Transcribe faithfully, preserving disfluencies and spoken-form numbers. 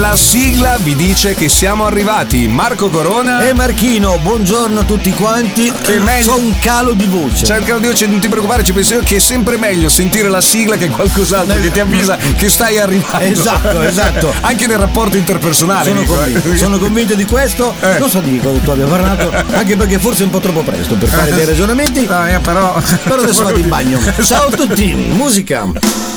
La sigla vi dice che siamo arrivati. Marco Corona e Marchino, buongiorno a tutti quanti. Che meglio... C'ho un calo di voce. C'è un calo di voce, non ti preoccupare, ci penso io che è sempre meglio sentire la sigla che qualcos'altro che ti avvisa che stai arrivando. Esatto, esatto. Anche nel rapporto interpersonale. Sono dico, convinto, eh. sono convinto di questo. Eh. Non so di cosa tu abbia parlato, anche perché forse è un po' troppo presto per fare dei ragionamenti. No, eh, però... Però adesso vado in bagno. Ciao a tutti, musica.